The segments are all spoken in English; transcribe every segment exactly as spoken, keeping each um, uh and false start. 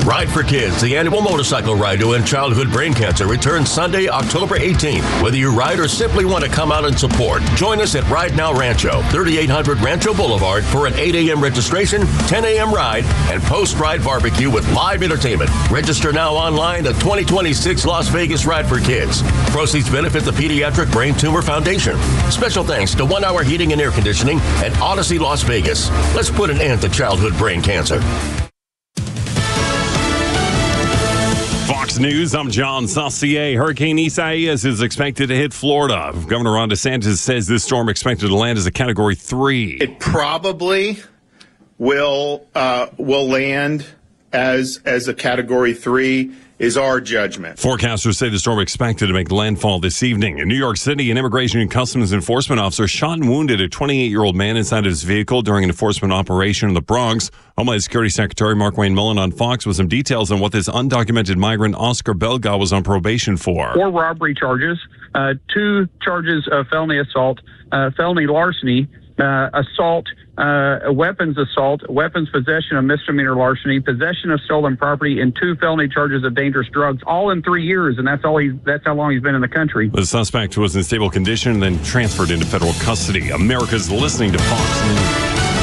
Ride for Kids, the annual motorcycle ride to end childhood brain cancer, returns Sunday, October eighteenth. Whether you ride or simply want to come out and support, join us at Ride Now Rancho, thirty-eight hundred Rancho Boulevard for an eight a.m. registration, ten a.m. ride, and post-ride barbecue with live entertainment. Register now online at twenty twenty-six Las Vegas Ride for Kids. Proceeds benefit the Pediatric Brain Tumor Foundation. Special thanks to One Hour Heating and Air Conditioning at Odyssey Las Vegas. Let's put an end to childhood brain cancer. Fox News, I'm John Saucier. Hurricane Isaias is expected to hit Florida. Governor Ron DeSantis says this storm expected to land as a Category three. It probably will uh, will land as as a Category three. Is our judgment. Forecasters say the storm expected to make landfall this evening. In New York City, an Immigration and Customs Enforcement officer shot and wounded a twenty-eight-year-old man inside of his vehicle during an enforcement operation in the Bronx. Homeland Security Secretary Markwayne Mullin on Fox with some details on what this undocumented migrant Oscar Belga was on probation for. Four robbery charges, uh, two charges of felony assault, uh, felony larceny, uh, assault, Uh, weapons assault, weapons possession of misdemeanor larceny, possession of stolen property, and two felony charges of dangerous drugs, all in three years, and that's all he's, that's how long he's been in the country. The suspect was in stable condition and then transferred into federal custody. America's listening to Fox News.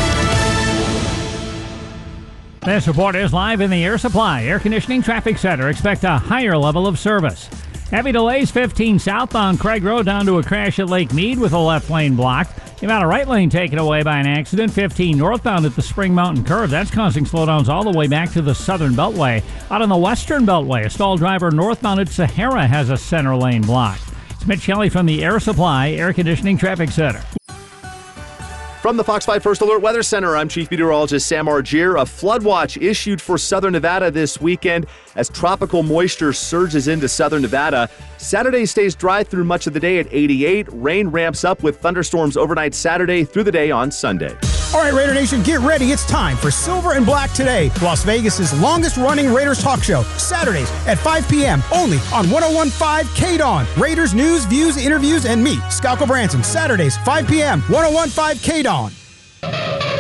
This report is live in the Air Supply Air Conditioning Traffic Center. Expect a higher level of service. Heavy delays fifteen southbound Craig Road down to a crash at Lake Mead with a left lane blocked. You've got a right lane taken away by an accident. fifteen northbound at the Spring Mountain Curve. That's causing slowdowns all the way back to the Southern Beltway. Out on the Western Beltway, a stalled driver northbound at Sahara has a center lane blocked. It's Mitch Shelley from the Air Supply Air Conditioning Traffic Center. From the Fox five First Alert Weather Center, I'm Chief Meteorologist Sam Argier. A flood watch issued for southern Nevada this weekend as tropical moisture surges into southern Nevada. Saturday stays dry through much of the day at eighty-eight. Rain ramps up with thunderstorms overnight Saturday through the day on Sunday. All right, Raider Nation, get ready. It's time for Silver and Black Today, Las Vegas' longest-running Raiders talk show. Saturdays at five p.m. only on one oh one point five K D O N. Raiders news, views, interviews, and me, Scalco Branson. Saturdays, five p.m., one oh one point five K D O N.